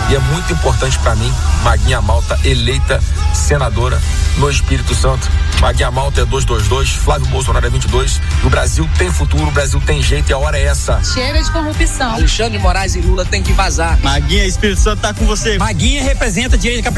E é muito importante para mim, Maguinha Malta eleita senadora no Espírito Santo. Maguinha Malta é 222, Flávio Bolsonaro é 22. O Brasil tem futuro, o Brasil tem jeito e a hora é essa. Chega de corrupção. Alexandre de Moraes e Lula tem que vazar. Maguinha, Espírito Santo tá com você. Maguinha representa direito